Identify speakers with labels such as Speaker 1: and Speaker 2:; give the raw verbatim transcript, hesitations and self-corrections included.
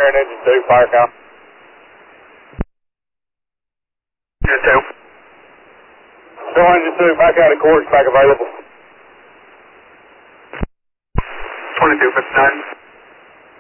Speaker 1: Center and Engine two, fire count.
Speaker 2: Engine two.
Speaker 1: Still Engine two, back out of course, back available.
Speaker 2: twenty-two fifty-nine.